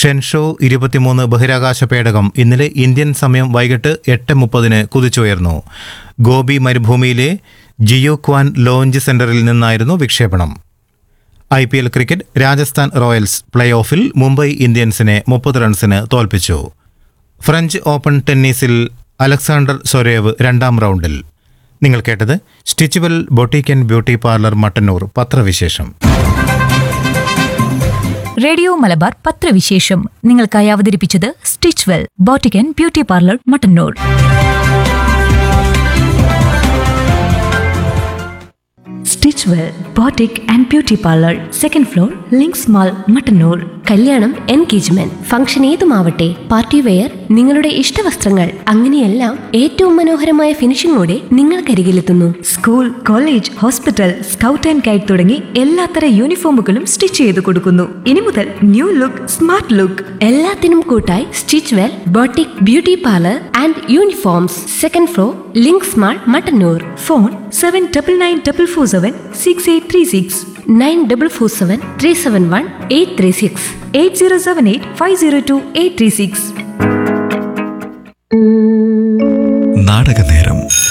Shenzhou 23 ബഹിരാകാശ പേടകം ഇന്നലെ ഇന്ത്യൻ സമയം വൈകിട്ട് 8:30 കുതിച്ചുയർന്നു. ഗോബി മരുഭൂമിയിലെ ജിയോക്വാൻ ലോഞ്ച് സെന്ററിൽ നിന്നായിരുന്നു വിക്ഷേപണം. IPL cricket Rajasthan Royals play ഓഫിൽ മുംബൈ ഇന്ത്യൻസിനെ 30 റൺസിന് തോൽപ്പിച്ചു. ഫ്രഞ്ച് ഓപ്പൺ ടെന്നീസിൽ അലക്സാണ്ടർ സൊരേവ് 2ാം റൗണ്ടിൽ. നിങ്ങൾ കേട്ടത് സ്റ്റിച്ചുവൽ boutique and beauty parlour Mattannur പത്രവിശേഷം. റേഡിയോ മലബാർ പത്രവിശേഷം നിങ്ങൾക്കായി അവതരിപ്പിച്ചത് Stitchwell boutique and beauty parlour Mattannur. Stitchwell boutique and beauty parlour, second floor, links mall, Mattannur. കല്യാണം, എൻഗേജ്മെന്റ്, ഫംഗ്ഷൻ ഏതുമാവട്ടെ, പാർട്ടി വെയർ, നിങ്ങളുടെ ഇഷ്ടവസ്ത്രങ്ങൾ, അങ്ങനെയെല്ലാം ഏറ്റവും മനോഹരമായ ഫിനിഷിംഗോടെ നിങ്ങൾക്കരികിലെത്തുന്നു. School, college, hospital, scout and guide തുടങ്ങി എല്ലാത്തര യൂണിഫോമുകളും സ്റ്റിച്ച് ചെയ്ത് കൊടുക്കുന്നു. ഇനി മുതൽ ന്യൂ ലുക്ക്, സ്മാർട്ട് ലുക്ക്. എല്ലാത്തിനും കൂട്ടായി Stitchwell boutique beauty parlour and uniforms, second floor, links mall, Mattannur. Phone 7994476836, 9447371836, 8078502836. നാടകനേരം.